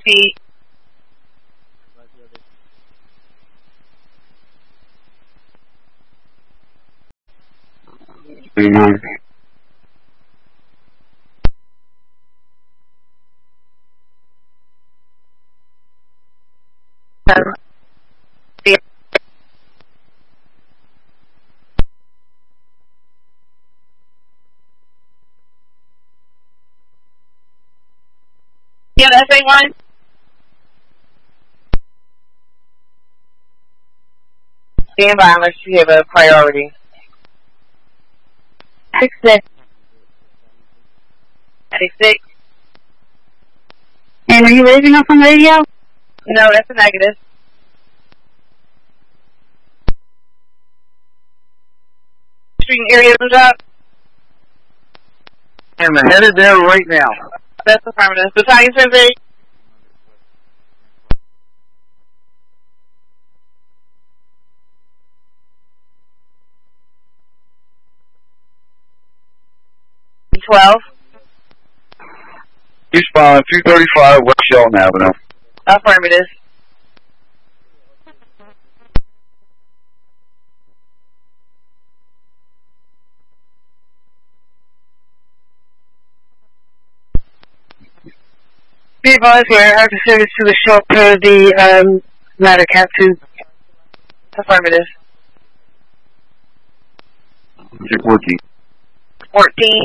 Proceed. Yeah, that's A1. Stand by unless you have a priority. 6-6. 6-6. And are you raising us on radio? No, that's a negative. Street area opens up. And I'm headed there right now. That's affirmative. Battalion 10-8. Eastbound 235 West Shelton Avenue. Affirmative. Be advised, we're after service to the shop per the ladder cap 2. Affirmative. 14. 14.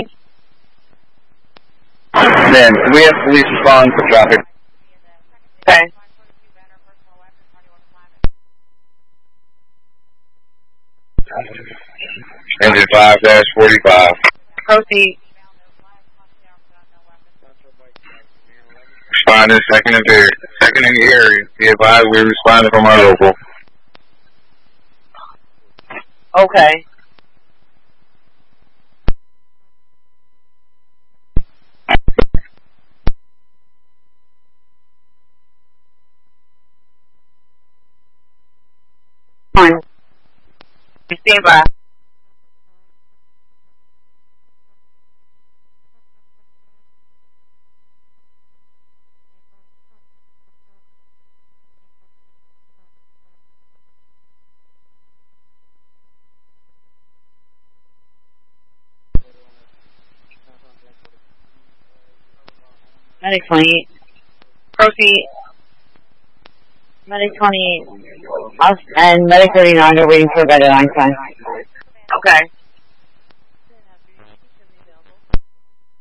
Then, we have police respond for traffic. Okay. Engine 5-45. Proceed. Responding second in the area. Be advised, we responded from our local. Okay. Fine. Stand by. Medic 28. Proceed. Medic 28. And Medic 39 are waiting for a better line time. Okay.